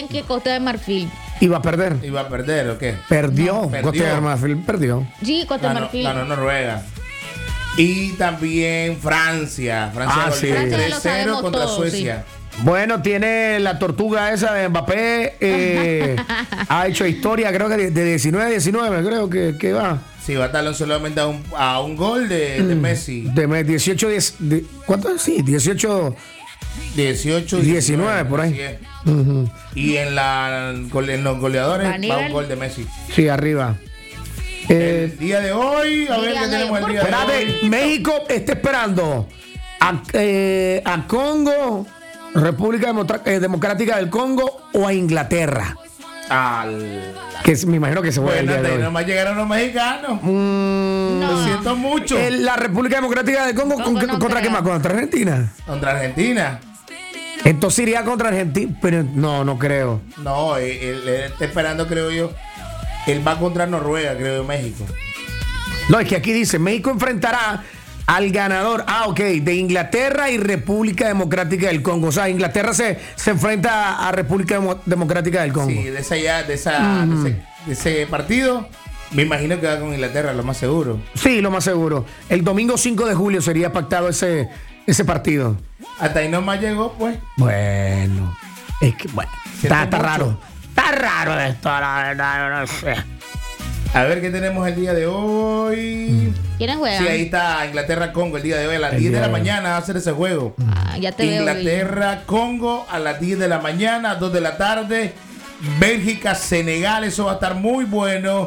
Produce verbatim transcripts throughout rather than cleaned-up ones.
también que Costa de Marfil. ¿Iba a perder? ¿Iba a perder o qué? Perdió. No, perdió. Costa de Marfil perdió. Sí, Costa de Ganó, Marfil. ganó Noruega. Y también Francia. Francia Ah, goleó sí. Francia tres lo cero sabemos contra todos, Suecia. Bueno, tiene la tortuga esa de Mbappé. eh, ha hecho historia, creo que de, de diecinueve a diecinueve, creo que, que va. Sí, va a estar solamente a un, a un gol de, de Messi. De me- dieciocho, diez, de, ¿cuánto es? Sí, dieciocho. dieciocho, diecinueve, por ahí. así es. Ujú. Y en, la, en los goleadores ¿Va a va nivel? un gol de Messi. Sí, arriba. Eh, El día de hoy, a ver Dirían qué tenemos el ellos, día de espérate, hoy. México está esperando a, eh, a Congo, República Demotra- eh, Democrática del Congo o a Inglaterra. Al... Que es- me imagino que se juega Bueno, el día de de hoy. nomás llegaron los mexicanos. Mm, No. Lo siento mucho. eh, la República Democrática del Congo, ¿con Congo qué- no ¿contra qué creo. más? ¿Contra Argentina? Contra Argentina. Entonces iría contra Argentina, pero no, no creo. No, él, él- él está esperando, creo yo. Él va contra Noruega, creo yo, México. No, es que aquí dice, México enfrentará al ganador, ah, ok, de Inglaterra y República Democrática del Congo. O sea, Inglaterra se, se enfrenta a República Demo- Democrática del Congo. Sí, de esa ya, de esa, de, ese, de ese partido, me imagino que va con Inglaterra, lo más seguro. Sí, lo más seguro. El domingo cinco de julio sería pactado ese, ese partido. Hasta ahí nomás llegó, pues. Bueno, es que, bueno, Siento está, está mucho. raro. Está raro esto, la verdad, yo no sé. A ver qué tenemos el día de hoy. ¿Quiénes juegan? Sí, ahí está Inglaterra-Congo el día de hoy. A las El diez de día la de hoy. mañana va a ser ese juego. Ah, ya te veo. Inglaterra-Congo a las diez de la mañana, dos de la tarde. Bélgica-Senegal, eso va a estar muy bueno.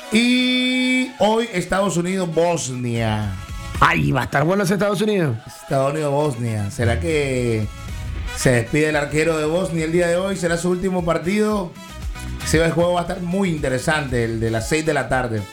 Y hoy Estados Unidos-Bosnia. Ay, va a estar bueno ese Estados Unidos. Estados Unidos-Bosnia. ¿Será que se despide el arquero de Bosnia el día de hoy? ¿Será su último partido? Ese juego va a estar muy interesante, el de las seis de la tarde.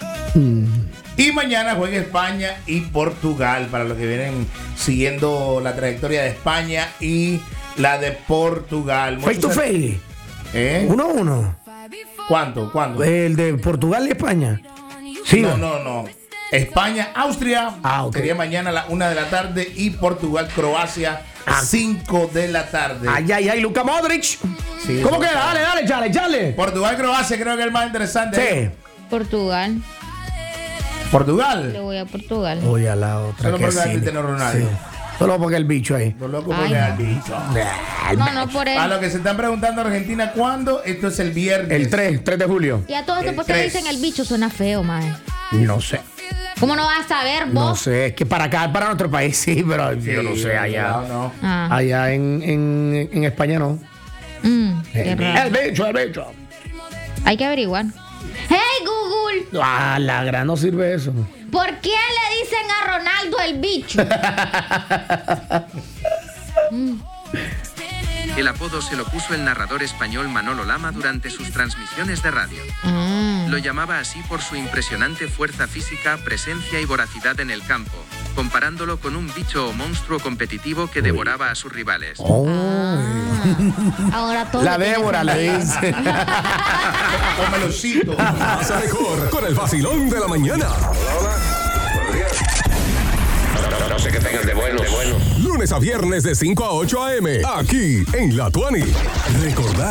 Y mañana juega España y Portugal, para los que vienen siguiendo la trayectoria de España y la de Portugal. Face to Muchos- face. ¿Eh? Uno a uno. ¿Cuánto? ¿Cuándo? El de Portugal y España. Sí, No, no, no. España, Austria. Ah, ok. Sería mañana a la una de la tarde. Y Portugal, Croacia, Ah. cinco de la tarde. Ay, ay, ay, Luka Modric. Sí, ¿Cómo no, queda? no. Dale, dale, chale, chale. Portugal, Croacia, creo que es el más interesante. Sí. Portugal. Le Portugal. voy a Portugal. Oye, a la otra. Solo que porque sí. Cristiano Ronaldo. Sí. Solo porque el bicho ahí. Por loco Ay, porque no. al bicho. No, no por él. A lo que se están preguntando Argentina, ¿cuándo? Esto es el viernes. El tres, tres de julio. Y a todos El esto, ¿por qué le tres. dicen el bicho? Suena feo, mae. No sé. ¿Cómo no vas a saber vos? No sé. Es que para acá, para nuestro país sí, pero Sí, yo no sé allá. no, no. Ah. Allá en, en, en España no. Mm, qué El, raro. el bicho, el bicho. Hay que averiguar. ¡Hey, Google! Ah, la gran no sirve eso. ¿Por qué le dicen a Ronaldo el bicho? El apodo se lo puso el narrador español Manolo Lama durante sus transmisiones de radio. Ah. Lo llamaba así por su impresionante fuerza física, presencia y voracidad en el campo, comparándolo con un bicho o monstruo competitivo que devoraba a sus rivales. Oh. Ahora todo. La lo tiene Débora le sentido. dice. Cómelocito. Pasa mejor con el vacilón de la mañana. No sé qué tengan de bueno, de bueno. Lunes a viernes de cinco a ocho a eme. Aquí en La Tuani. Recordar.